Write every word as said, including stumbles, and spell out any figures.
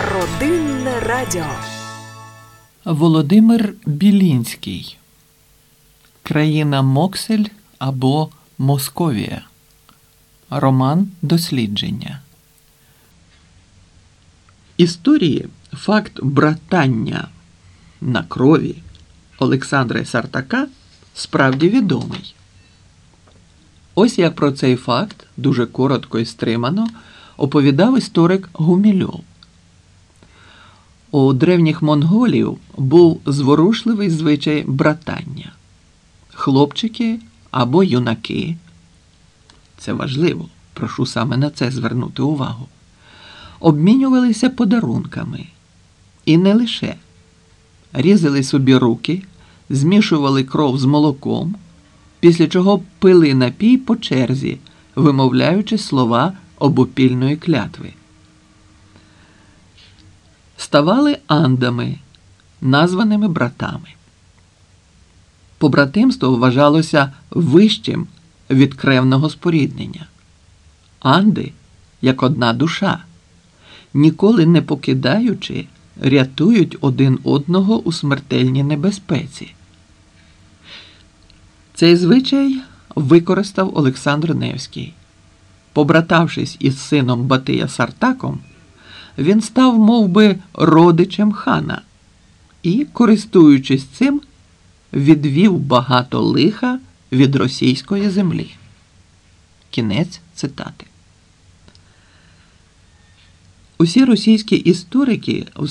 Родинне радіо. Володимир Білінський. Країна Моксель або Московія. Роман дослідження. Історії факт братання на крові Олександра Сартака справді відомий. Ось як про цей факт, дуже коротко і стримано, оповідав історик Гумільов. У древніх монголів був зворушливий звичай братання. Хлопчики або юнаки, це важливо, прошу саме на це звернути увагу, обмінювалися подарунками. І не лише. Різали собі руки, змішували кров з молоком, після чого пили напій по черзі, вимовляючи слова обопільної клятви. Ставали андами, названими братами. Побратимство вважалося вищим від кревного споріднення. Анди, як одна душа, ніколи не покидаючи, рятують один одного у смертельній небезпеці. Цей звичай використав Олександр Невський. Побратавшись із сином Батия Сартаком, він став мов би родичем хана і, користуючись цим, відвів багато лиха від російської землі. Кінець цитати. Усі російські історики